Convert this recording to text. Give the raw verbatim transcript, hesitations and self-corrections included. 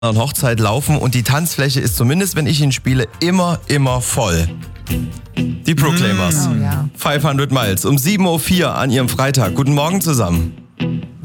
Hochzeit laufen und die Tanzfläche ist zumindest, wenn ich ihn spiele, immer, immer voll. Die Proclaimers. Oh, ja. fünfhundert Miles um sieben Uhr vier an ihrem Freitag. Guten Morgen zusammen.